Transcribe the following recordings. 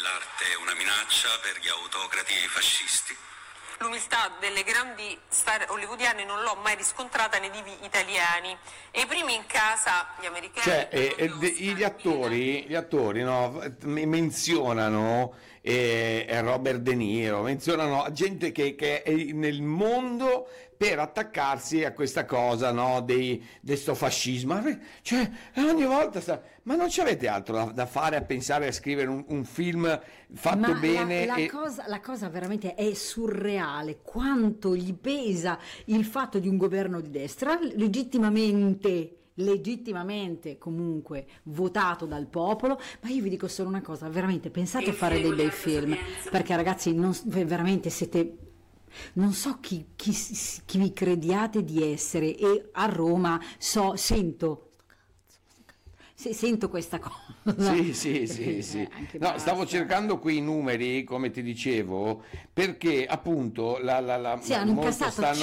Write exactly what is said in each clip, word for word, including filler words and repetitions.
l'arte è una minaccia per gli autocrati fascisti. L'umiltà delle grandi star hollywoodiane non l'ho mai riscontrata nei divi italiani, e i primi in casa, gli americani... Cioè, eh, eh, de- gli attori, gli attori no, menzionano eh, Robert De Niro, menzionano gente che, che è nel mondo per attaccarsi a questa cosa, no, di questo fascismo. Cioè, ogni volta sta... ma non ci avete altro da, da fare a pensare a scrivere un, un film fatto Ma bene? La, la, e... cosa, la cosa veramente è surreale, quanto gli pesa il fatto di un governo di destra legittimamente legittimamente comunque votato dal popolo. Ma io vi dico solo una cosa, veramente pensate a fare dei bei film, perché ragazzi non, veramente siete... non so chi, chi, chi vi crediate di essere, e a Roma so, sento Se, sento questa cosa. Sì, sì, sì, sì. No, stavo cercando qui i numeri, come ti dicevo, perché appunto la, la, la, sì, hanno incassato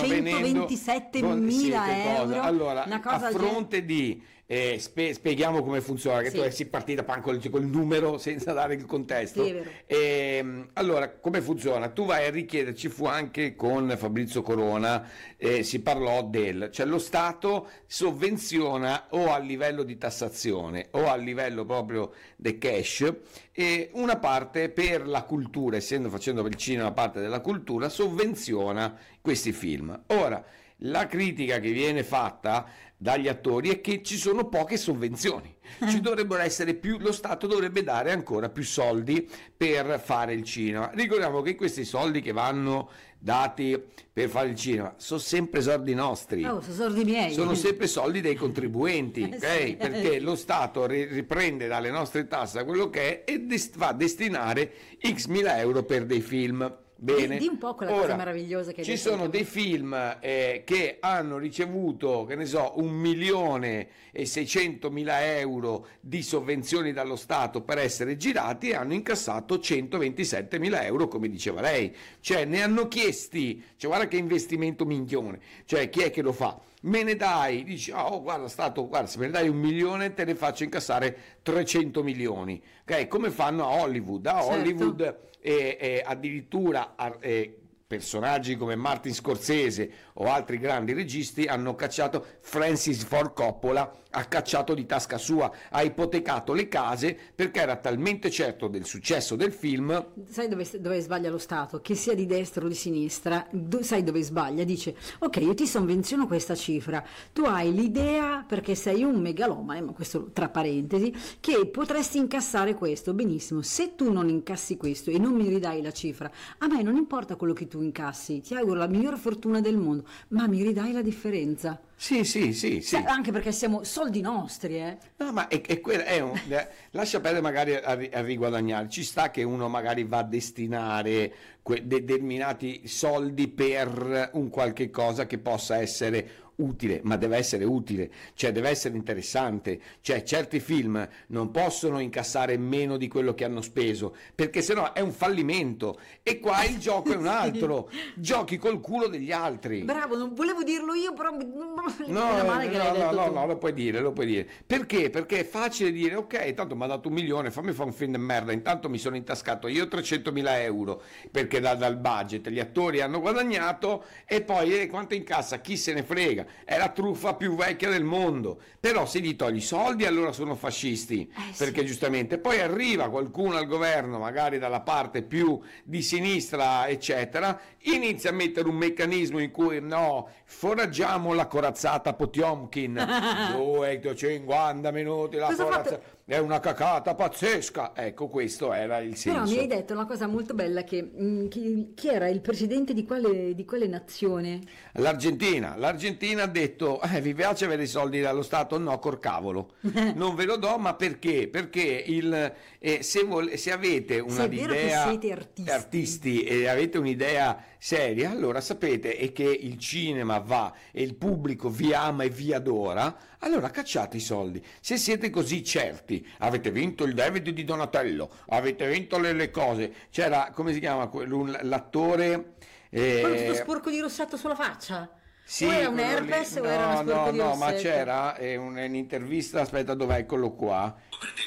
centoventisettemila euro. Allora, una cosa a fronte di eh, spe- spieghiamo come funziona, che sì. Tu sei partita col, col numero senza dare il contesto. Sì, è vero. E, allora, come funziona? Tu vai a richiederci, fu anche con Fabrizio Corona, eh, si parlò del, cioè lo Stato sovvenziona o a livello di tassazione o a livello proprio del cash, e una parte per la cultura, essendo facendo per il cinema parte della cultura, sovvenziona questi film. Ora, la critica che viene fatta dagli attori è che ci sono poche sovvenzioni, ci dovrebbero essere più, lo Stato dovrebbe dare ancora più soldi per fare il cinema. Ricordiamo che questi soldi che vanno dati per fare il cinema sono sempre soldi nostri, oh, sono soldi miei, sono sempre soldi dei contribuenti, ok? Sì. Perché lo Stato riprende dalle nostre tasse quello che è e dest- va a destinare x mila euro per dei film. Bene. Di, di un po' quella Ora, cosa meravigliosa che ci sono detto. dei film eh, che hanno ricevuto, che ne so, un milione e seicentomila euro di sovvenzioni dallo Stato per essere girati, e hanno incassato centoventisettemila euro, come diceva lei. Cioè ne hanno chiesti, cioè guarda che investimento minchione, cioè chi è che lo fa? Me ne dai, dici, oh guarda Stato, guarda, se me ne dai un milione te ne faccio incassare trecento milioni, ok? Come fanno a Hollywood? A certo. Hollywood e, e addirittura e personaggi come Martin Scorsese o altri grandi registi hanno cacciato, Francis Ford Coppola ha cacciato di tasca sua, ha ipotecato le case perché era talmente certo del successo del film. Sai dove, dove sbaglia lo Stato? Che sia di destra o di sinistra, do, sai dove sbaglia? Dice, ok, io ti sovvenziono questa cifra, tu hai l'idea, perché sei un megalomane, ma questo tra parentesi, che potresti incassare questo, benissimo, se tu non incassi questo e non mi ridai la cifra, a me non importa quello che tu incassi, ti auguro la migliore fortuna del mondo, ma mi ridai la differenza. Sì, sì, sì, sì. Anche perché siamo soldi nostri, eh. No, ma è, è, quella, è un, eh, lascia perdere magari a, a riguadagnare. Ci sta che uno magari va a destinare que, determinati soldi per un qualche cosa che possa essere utile, ma deve essere utile, cioè deve essere interessante, cioè certi film non possono incassare meno di quello che hanno speso, perché sennò è un fallimento, e qua il gioco è un altro, sì. Giochi col culo degli altri. Bravo, non volevo dirlo io, però no, no, male che no, no, no, no, lo puoi dire, lo puoi dire. Perché? Perché è facile dire, ok, intanto mi ha dato un milione, fammi fare un film di merda, intanto mi sono intascato io trecentomila euro, perché da, dal budget gli attori hanno guadagnato, e poi eh, quanto incassa, chi se ne frega. È la truffa più vecchia del mondo, però se gli togli i soldi allora sono fascisti, eh, perché sì. Giustamente poi arriva qualcuno al governo, magari dalla parte più di sinistra eccetera, inizia a mettere un meccanismo in cui no, foraggiamo la corazzata Potiomkin, duecentocinquanta minuti la Cosa corazzata fatto? È una cacata pazzesca, ecco, questo era il senso. Però mi hai detto una cosa molto bella, che mh, chi, chi era il presidente di quale, di quale nazione? L'Argentina. L'Argentina ha detto, eh, vi piace avere i soldi dallo Stato? No, col cavolo, non ve lo do, ma perché? Perché il, eh, se, vol- se avete una se idea, siete artisti. artisti e avete un'idea seria, allora sapete e che il cinema va e il pubblico vi ama e vi adora, allora cacciate i soldi. Se siete così certi, avete vinto il David di Donatello, avete vinto le, le cose, c'era, come si chiama l'attore, eh, quello tutto sporco di rossetto sulla faccia? Sì, o era un herpes lì, o no, era uno sporco no, di no, rossetto? ma c'era eh, un, un'intervista, aspetta, dov'è, eccolo qua. Per De Niro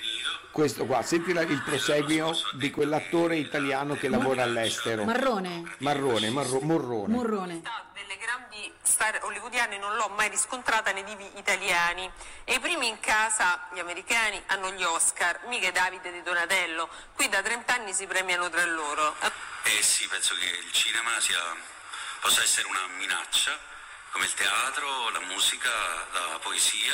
questo qua, senti la- il proseguio di quell'attore italiano che lavora all'estero. Marrone, Marrone, Marro- Morrone. Morrone. Delle grandi star hollywoodiane non l'ho mai riscontrata nei divi italiani e i primi in casa, gli americani, hanno gli Oscar, mica Davide di Donatello, qui da trenta anni si premiano tra loro. Eh sì, penso che il cinema sia, possa essere una minaccia, come il teatro, la musica, la poesia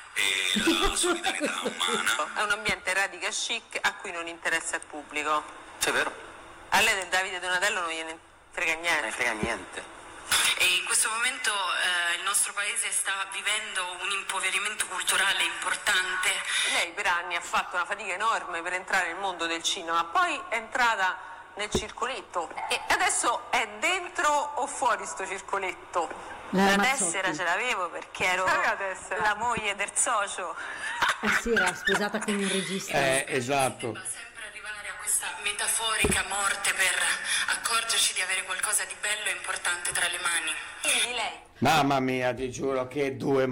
e la solidarietà umana. È un ambiente radica chic a cui non interessa il pubblico. Sì, è vero, A lei del Davide Donatello non gliene frega non ne niente. frega niente. E in questo momento eh, il nostro paese sta vivendo un impoverimento culturale importante. Lei per anni ha fatto una fatica enorme per entrare nel mondo del cinema, poi è entrata nel circoletto e adesso è dentro o fuori sto circoletto? La La Mazzotti. tessera ce l'avevo perché ero Sai la tessera? la moglie del socio. Eh sì, era sposata con un regista. Eh, esatto. Dobbiamo sempre arrivare a questa metaforica morte per accorgerci di avere qualcosa di bello e importante tra le mani. E di lei? Mamma mia, ti giuro che due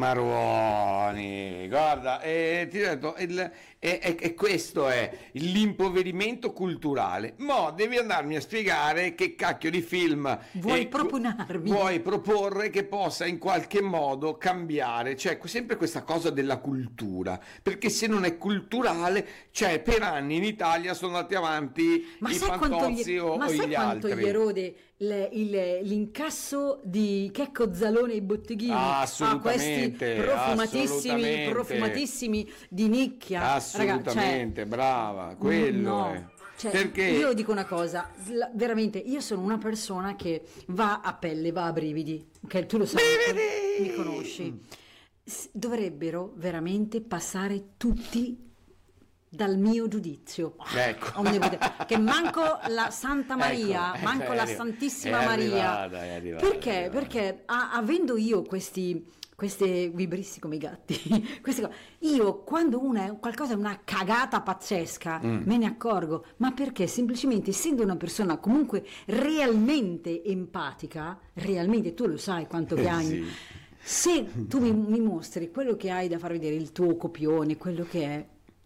maroni. Guarda, eh, ti ho detto, il- e, e- e questo è l'impoverimento culturale. Mo' devi andarmi a spiegare che cacchio di film Vuoi eh, proponarmi? vuoi proporre che possa in qualche modo cambiare, cioè sempre questa cosa della cultura, perché se non è culturale, cioè per anni in Italia sono andati avanti Ma i sai quanto Fantozzi gli, o, ma o sai gli quanto altri. gli erode il- il- l'incasso di Checco Zalone e i botteghini Ah, a assolutamente, questi profumatissimi, assolutamente. profumatissimi di nicchia? Assolutamente, brava, quello no. è. Cioè, Perché io dico una cosa, la- veramente, io sono una persona che va a pelle, va a brividi, ok? Tu lo sai, Brividi! mi conosci. S- Dovrebbero veramente passare tutti dal mio giudizio. Ecco. Omnipotente. Che manco la Santa Maria, Ecco, manco è la arri- Santissima è Maria. arrivata, è arrivata, Perché? è arrivata. Perché a- avendo io questi queste vibrissi come i gatti, queste cose, io quando una è qualcosa è una cagata pazzesca, Mm. me ne accorgo, ma perché semplicemente essendo una persona comunque realmente empatica, realmente tu lo sai quanto Eh, piangi. sì. Se tu mi, mi mostri quello che hai da far vedere, il tuo copione, quello che è,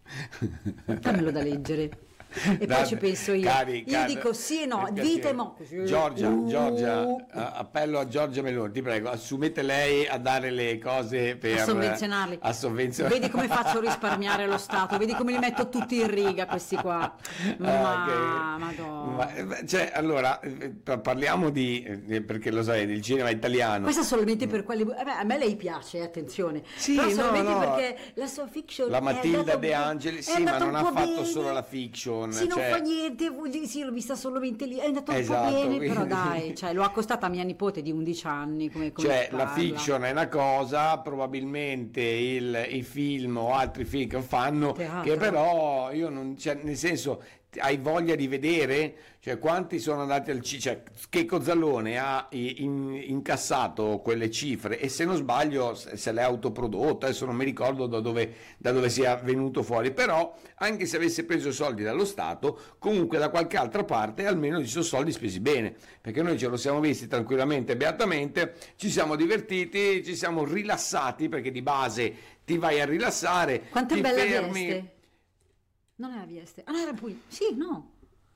dammelo da leggere. E poi Date- ci penso io. cari, io cari, dico sì e no, per dite piacere. mo. Giorgia, Uh. Giorgia, a- appello a Giorgia Meloni, ti prego, assumete lei a dare le cose per A sovvenzionarli. a sovvenzionare. Vedi come faccio a risparmiare lo Stato, vedi come li metto tutti in riga questi qua. Ma, Ah, che- madonna. ma, eh, cioè, allora, eh, parliamo di, eh, perché lo sai, del cinema italiano. Questa solamente per quelli. eh beh, a me lei piace, eh, attenzione. Sì, Però no, solamente no. perché la sua fiction. La è Matilda andata un De po'- Angeli, è sì, ma andata non un ha po' fatto bene. solo la fiction. Sì, non cioè- fa niente, vuol dire- sì, l'ho vista solamente lì. È andato un Esatto, po' bene, però quindi- dai, cioè, l'ho accostata a mia nipote di undici anni. Come, come Cioè, la parla. fiction è una cosa, probabilmente il- i film o altri film che fanno, Teatro. che però io non, cioè, nel senso, hai voglia di vedere? Cioè, quanti sono andati al cinema? Cioè, Checco Zalone ha i- in- incassato quelle cifre e se non sbaglio se se l'è autoprodotto, adesso non mi ricordo da dove, da dove sia venuto fuori, però anche se avesse preso soldi dallo Stato, comunque da qualche altra parte almeno ci sono soldi spesi bene, perché noi ce lo siamo visti tranquillamente, beatamente, ci siamo divertiti, ci siamo rilassati, perché di base ti vai a rilassare, Quanto è ti bella fermi. Vieste? Non era Vieste. Ah, no, era Puglia. Sì, no.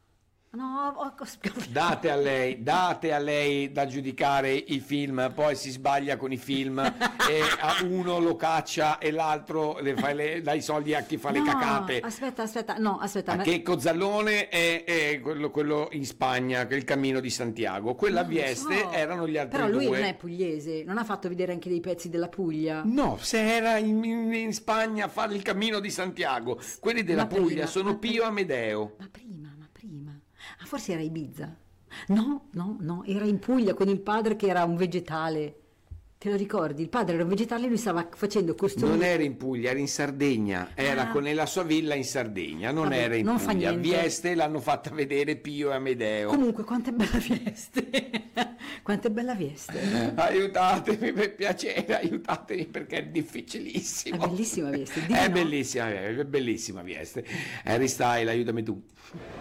No, ho, ho- Date a lei, date a lei da giudicare i film, poi si sbaglia con i film e a uno lo caccia e l'altro le fa le- dà i soldi a chi fa le No, cacate. Aspetta, aspetta, no, aspetta. A ma- Checco Zalone è, è quello, quello in Spagna, che è il Cammino di Santiago. Quella a non lo Vieste so. erano gli altri Però lui due. non è pugliese, non ha fatto vedere anche dei pezzi della Puglia. No, se era in, in- in Spagna a fare il Cammino di Santiago, quelli della Ma Puglia prima, sono ma Pio prima. Amedeo. Ma prima, ma prima. Ah, forse era Ibiza. No, no, no, era in Puglia con il padre che era un vegetale. Te lo ricordi? Il padre era un vegetale e lui stava facendo costumi. Non era in Puglia, era in Sardegna, era Ah. con nella sua villa in Sardegna, non Vabbè, era in non fa Puglia. niente. Vieste l'hanno fatta vedere Pio e Amedeo. Comunque, quanto è bella Vieste. Quanto è bella Vieste. Aiutatemi per piacere, aiutatemi perché è difficilissimo. È bellissima Vieste. Dì È no. bellissima, è bellissima Vieste. Harry Style, aiutami tu.